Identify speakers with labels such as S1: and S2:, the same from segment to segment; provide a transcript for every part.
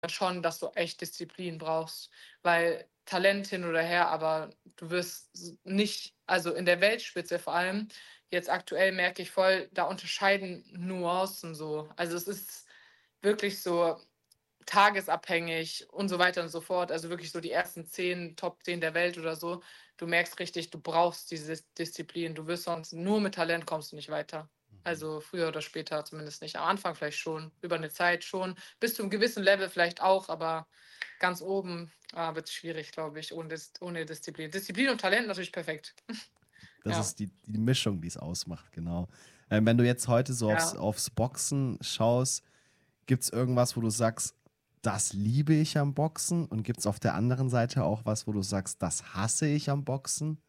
S1: schon, dass du echt Disziplin brauchst, weil Talent hin oder her, aber du wirst nicht, also in der Weltspitze vor allem, jetzt aktuell merke ich voll, da unterscheiden Nuancen so. Also es ist wirklich so tagesabhängig und so weiter und so fort. Also wirklich so die ersten 10, Top 10 der Welt oder so. Du merkst richtig, du brauchst diese Disziplin. Du wirst sonst nur mit Talent kommst du nicht weiter.
S2: Mhm.
S1: Also früher oder später zumindest nicht. Am Anfang vielleicht schon, über eine Zeit schon. Bis zu einem gewissen Level vielleicht auch, aber ganz oben wird es schwierig, glaube ich, ohne Disziplin. Disziplin und Talent natürlich perfekt.
S2: Das
S1: Ja,
S2: ist die Mischung, die es ausmacht, genau. Wenn du jetzt heute so aufs,
S1: ja.
S2: aufs Boxen schaust, gibt es irgendwas, wo du sagst, das liebe ich am Boxen? Und gibt es auf der anderen Seite auch was, wo du sagst, das hasse ich am Boxen?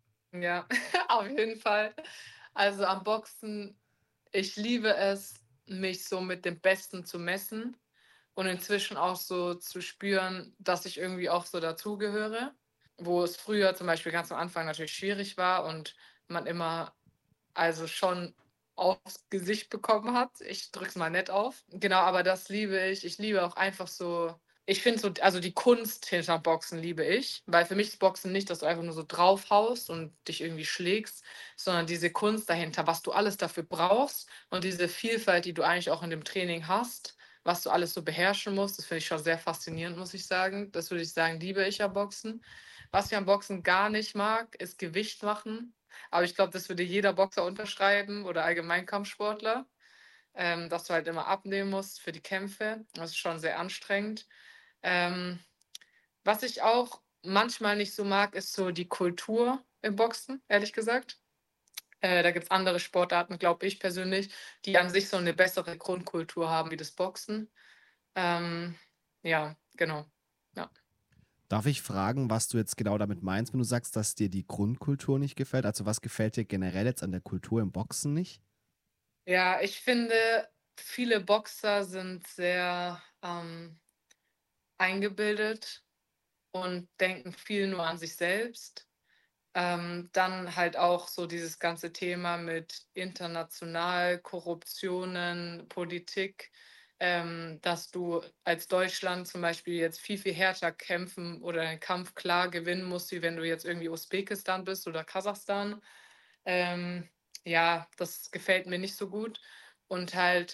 S1: Ja, auf jeden Fall. Also am Boxen, ich liebe es, mich so mit dem Besten zu messen und inzwischen auch so zu spüren, dass ich irgendwie auch so dazugehöre, wo es früher zum Beispiel ganz am Anfang natürlich schwierig war und man immer also schon aufs Gesicht bekommen hat. Ich drücke es mal nett auf. Genau, aber das liebe ich. Ich liebe auch einfach so, ich finde so, also die Kunst hinterm Boxen liebe ich, weil für mich ist Boxen nicht, dass du einfach nur so draufhaust und dich irgendwie schlägst, sondern diese Kunst dahinter, was du alles dafür brauchst und diese Vielfalt, die du eigentlich auch in dem Training hast, was du alles so beherrschen musst, das finde ich schon sehr faszinierend, muss ich sagen. Das würde ich sagen, liebe ich am Boxen. Was ich am Boxen gar nicht mag, ist Gewicht machen. Aber ich glaube, das würde jeder Boxer unterschreiben oder allgemein Kampfsportler, dass du halt immer abnehmen musst für die Kämpfe. Das ist schon sehr anstrengend. Ähm, Was ich auch manchmal nicht so mag, ist so die Kultur im Boxen, ehrlich gesagt. Da gibt es andere Sportarten, glaube ich persönlich, die an sich so eine bessere Grundkultur haben wie das Boxen. Ähm, ja, genau. Ja.
S2: Darf ich fragen, was du jetzt genau damit meinst, wenn du sagst, dass dir die Grundkultur nicht gefällt? Also was gefällt dir generell jetzt an der Kultur im Boxen nicht?
S1: Ja, ich finde, viele Boxer sind sehr eingebildet und denken viel nur an sich selbst. Dann halt auch so dieses ganze Thema mit international, Korruptionen, Politik, dass du als Deutschland zum Beispiel jetzt viel, viel härter kämpfen oder einen Kampf klar gewinnen musst, wie wenn du jetzt irgendwie Usbekistan bist oder Kasachstan. Ähm, ja, das gefällt mir nicht so gut. Und halt,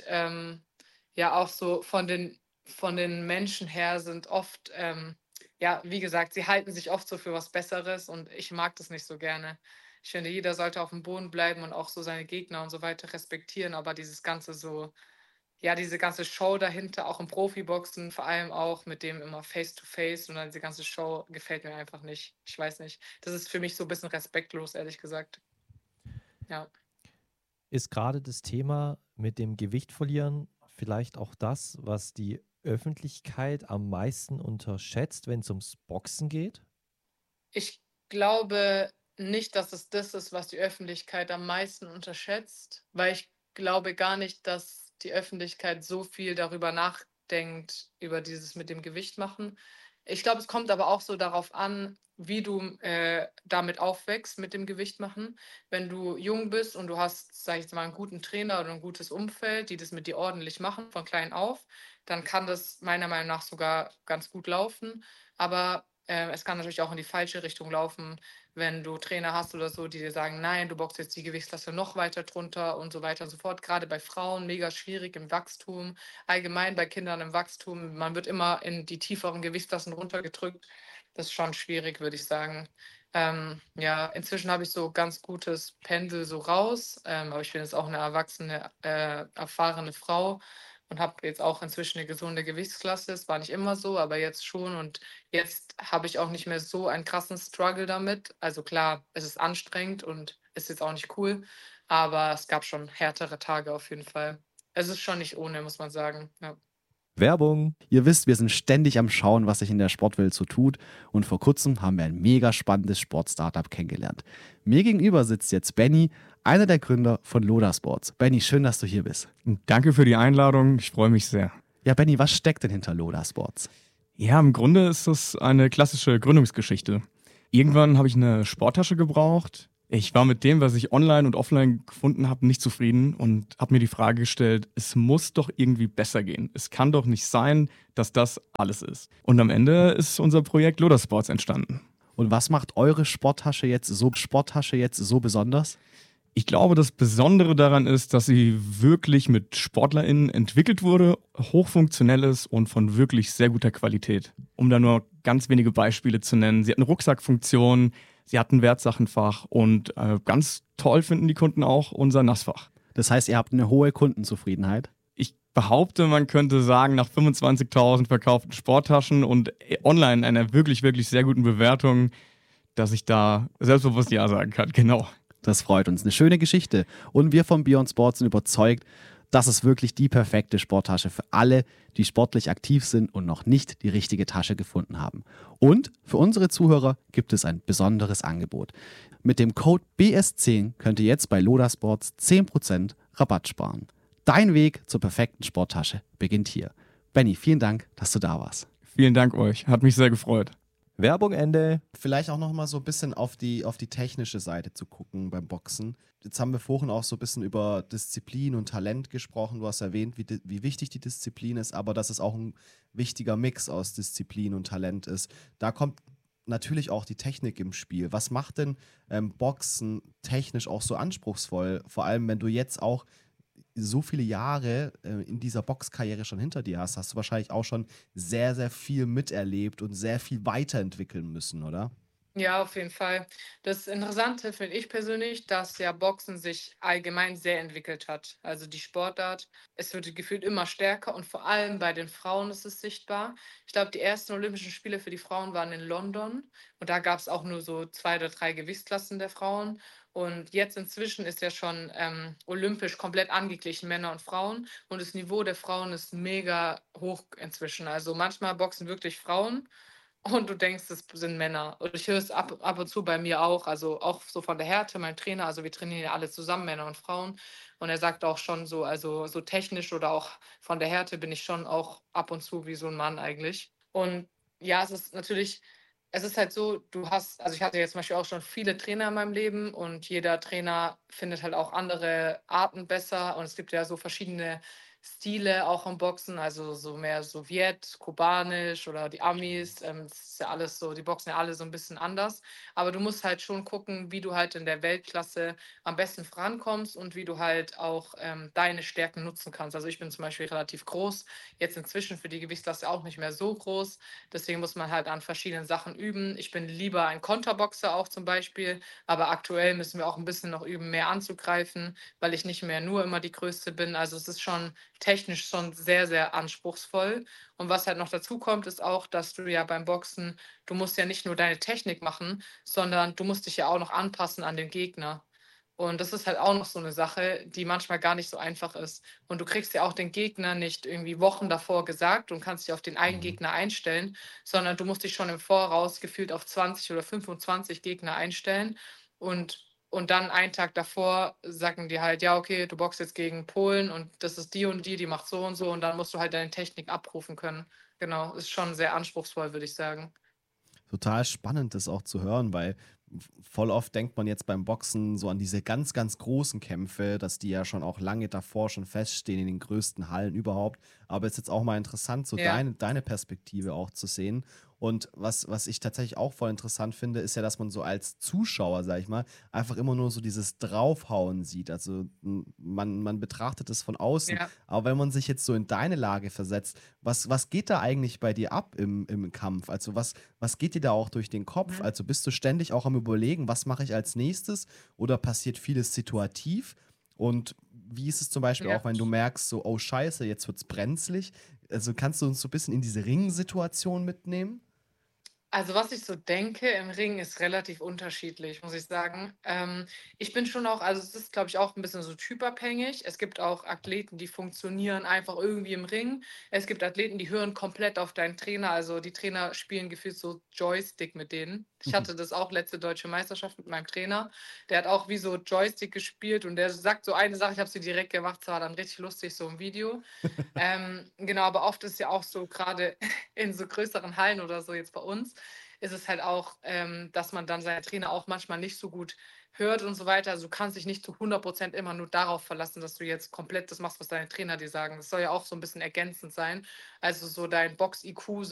S1: ja, auch so von den Menschen her sind oft, ja, wie gesagt, sie halten sich oft so für was Besseres und ich mag das nicht so gerne. Ich finde, jeder sollte auf dem Boden bleiben und auch so seine Gegner und so weiter respektieren, aber dieses ganze so, ja, diese ganze Show dahinter, auch im Profiboxen, vor allem auch mit dem immer Face-to-Face und dann diese ganze Show gefällt mir einfach nicht. Ich weiß nicht. Das ist für mich so ein bisschen respektlos, ehrlich gesagt. Ja.
S3: Ist gerade das Thema mit dem Gewicht verlieren vielleicht auch das, was die Öffentlichkeit am meisten unterschätzt, wenn es ums Boxen geht?
S1: Ich glaube nicht, dass es das ist, was die Öffentlichkeit am meisten unterschätzt, weil ich glaube gar nicht, dass die Öffentlichkeit so viel darüber nachdenkt, über dieses mit dem Gewicht machen. Ich glaube, es kommt aber auch so darauf an, wie du damit aufwächst mit dem Gewicht machen. Wenn du jung bist und du hast, sage ich jetzt mal, einen guten Trainer oder ein gutes Umfeld, die das mit dir ordentlich machen, von klein auf, dann kann das meiner Meinung nach sogar ganz gut laufen. Aber es kann natürlich auch in die falsche Richtung laufen, wenn du Trainer hast oder so, die dir sagen, nein, du boxst jetzt die Gewichtsklasse noch weiter drunter und so weiter und so fort. Gerade bei Frauen mega schwierig im Wachstum, allgemein bei Kindern im Wachstum. Man wird immer in die tieferen Gewichtsklassen runtergedrückt. Das ist schon schwierig, würde ich sagen. Ja, inzwischen habe ich so ganz gutes Pendel so raus, aber ich bin jetzt auch eine erwachsene, erfahrene Frau und habe jetzt auch inzwischen eine gesunde Gewichtsklasse. Es war nicht immer so, aber jetzt schon. Und jetzt habe ich auch nicht mehr so einen krassen Struggle damit. Also klar, es ist anstrengend und ist jetzt auch nicht cool, aber es gab schon härtere Tage auf jeden Fall. Es ist schon nicht ohne, muss man sagen. Ja.
S3: Werbung.
S2: Ihr wisst, wir sind ständig am Schauen, was sich in der Sportwelt so tut. Und vor kurzem haben wir ein mega spannendes Sport-Startup kennengelernt. Mir gegenüber sitzt jetzt Benny, einer der Gründer von Loda Sports. Benny, schön, dass du hier bist.
S4: Danke für die Einladung, ich freue mich sehr.
S2: Ja, Benny, was steckt denn hinter Loda Sports?
S4: Ja, im Grunde ist das eine klassische Gründungsgeschichte. Irgendwann habe ich eine Sporttasche gebraucht, Ich war mit dem, was ich online und offline gefunden habe, nicht zufrieden und habe mir die Frage gestellt, es muss doch irgendwie besser gehen. Es kann doch nicht sein, dass das alles ist. Und am Ende ist unser Projekt Lodersports entstanden.
S2: Und was macht eure Sporttasche jetzt so besonders?
S4: Ich glaube, das Besondere daran ist, dass sie wirklich mit SportlerInnen entwickelt wurde, hochfunktionell ist und von wirklich sehr guter Qualität. Um da nur ganz wenige Beispiele zu nennen. Sie hat eine Rucksackfunktion, sie hat ein Wertsachenfach und ganz toll finden die Kunden auch unser Nassfach.
S2: Das heißt, ihr habt eine hohe Kundenzufriedenheit.
S4: Ich behaupte, man könnte sagen, nach 25.000 verkauften Sporttaschen und online einer wirklich, wirklich sehr guten Bewertung, dass ich da selbstbewusst Ja sagen kann. Genau.
S2: Das freut uns. Eine schöne Geschichte. Und wir von Beyond Sport sind überzeugt, das ist wirklich die perfekte Sporttasche für alle, die sportlich aktiv sind und noch nicht die richtige Tasche gefunden haben. Und für unsere Zuhörer gibt es ein besonderes Angebot. Mit dem Code BS10 könnt ihr jetzt bei Lodersports 10% Rabatt sparen. Dein Weg zur perfekten Sporttasche beginnt hier. Benny, vielen Dank, dass du da warst.
S4: Vielen Dank euch. Hat mich sehr gefreut.
S3: Werbung Ende.
S2: Vielleicht auch noch mal so ein bisschen auf die technische Seite zu gucken beim Boxen. Jetzt haben wir vorhin auch so ein bisschen über Disziplin und Talent gesprochen. Du hast erwähnt, wie wichtig die Disziplin ist, aber dass es auch ein wichtiger Mix aus Disziplin und Talent ist. Da kommt natürlich auch die Technik im Spiel. Was macht denn Boxen technisch auch so anspruchsvoll? Vor allem, wenn du jetzt auch so viele Jahre in dieser Boxkarriere schon hinter dir hast du wahrscheinlich auch schon sehr, sehr viel miterlebt und sehr viel weiterentwickeln müssen, oder?
S1: Ja, auf jeden Fall. Das Interessante finde ich persönlich, dass ja Boxen sich allgemein sehr entwickelt hat. Also die Sportart, es wird gefühlt immer stärker und vor allem bei den Frauen ist es sichtbar. Ich glaube, die ersten Olympischen Spiele für die Frauen waren in London und da gab es auch nur so 2 oder 3 Gewichtsklassen der Frauen. Und jetzt inzwischen ist ja schon olympisch komplett angeglichen, Männer und Frauen. Und das Niveau der Frauen ist mega hoch inzwischen. Also manchmal boxen wirklich Frauen und du denkst, es sind Männer. Und ich höre es ab und zu bei mir auch, also auch so von der Härte, mein Trainer, also wir trainieren ja alle zusammen, Männer und Frauen. Und er sagt auch schon so, also so technisch oder auch von der Härte bin ich schon auch ab und zu wie so ein Mann eigentlich. Und ja, es ist natürlich, es ist halt so, du hast, also ich hatte jetzt zum Beispiel auch schon viele Trainer in meinem Leben und jeder Trainer findet halt auch andere Arten besser. Und es gibt ja so verschiedene Stile auch im Boxen, also so mehr Sowjet, kubanisch oder die Amis. Das ist ja alles so, die boxen ja alle so ein bisschen anders. Aber du musst halt schon gucken, wie du halt in der Weltklasse am besten vorankommst und wie du halt auch deine Stärken nutzen kannst. Also ich bin zum Beispiel relativ groß, jetzt inzwischen für die Gewichtsklasse auch nicht mehr so groß. Deswegen muss man halt an verschiedenen Sachen üben. Ich bin lieber ein Konterboxer auch zum Beispiel, aber aktuell müssen wir auch ein bisschen noch üben, mehr anzugreifen, weil ich nicht mehr nur immer die Größte bin. Also es ist schon technisch schon sehr, sehr anspruchsvoll. Und was halt noch dazu kommt, ist auch, dass du ja beim Boxen, du musst ja nicht nur deine Technik machen, sondern du musst dich ja auch noch anpassen an den Gegner. Und das ist halt auch noch so eine Sache, die manchmal gar nicht so einfach ist. Und du kriegst ja auch den Gegner nicht irgendwie Wochen davor gesagt und kannst dich auf den einen
S2: Mhm.
S1: Gegner einstellen, sondern du musst dich schon im Voraus gefühlt auf 20 oder 25 Gegner einstellen. Und dann einen Tag davor sagen die halt, ja, okay, du boxst jetzt gegen Polen und das ist die und die macht so und so und dann musst du halt deine Technik abrufen können. Genau, ist schon sehr anspruchsvoll, würde ich sagen.
S2: Total spannend, das auch zu hören, weil voll oft denkt man jetzt beim Boxen so an diese ganz, ganz großen Kämpfe, dass die ja schon auch lange davor schon feststehen in den größten Hallen überhaupt. Aber es ist jetzt auch mal interessant, so
S1: Ja,
S2: deine Perspektive auch zu sehen. Und was ich tatsächlich auch voll interessant finde, ist ja, dass man so als Zuschauer, sag ich mal, einfach immer nur so dieses Draufhauen sieht. Also man betrachtet es von außen.
S1: ja.
S2: Aber wenn man sich jetzt so in deine Lage versetzt, was geht da eigentlich bei dir ab im Kampf? Also was geht dir da auch durch den Kopf?
S1: Mhm.
S2: Also bist du ständig auch am Überlegen, was mache ich als nächstes? Oder passiert vieles situativ? Und wie ist es zum Beispiel
S1: Ja.
S2: auch, wenn du merkst, so, oh Scheiße, jetzt wird's brenzlig? Also kannst du uns so ein bisschen in diese Ringsituation mitnehmen?
S1: Also, was ich so denke im Ring, ist relativ unterschiedlich, muss ich sagen. Ich bin schon auch, also es ist, glaube ich, auch ein bisschen so typabhängig. Es gibt auch Athleten, die funktionieren einfach irgendwie im Ring. Es gibt Athleten, die hören komplett auf deinen Trainer. Also die Trainer spielen gefühlt so Joystick mit denen. Ich hatte das auch letzte deutsche Meisterschaft mit meinem Trainer. Der hat auch wie so Joystick gespielt und der sagt so eine Sache, ich habe sie direkt gemacht, das war dann richtig lustig, so im Video. Genau, aber oft ist ja auch so, gerade in so größeren Hallen oder so jetzt bei uns, ist es halt auch, dass man dann seinen Trainer auch manchmal nicht so gut hört und so weiter. Also du kannst dich nicht zu 100% immer nur darauf verlassen, dass du jetzt komplett das machst, was deine Trainer dir sagen. Das soll ja auch so ein bisschen ergänzend sein. Also so dein Box-IQ